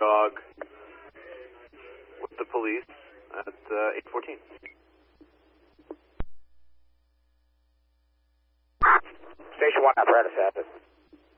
dog with the police at 8:14. Station 1, apparatus,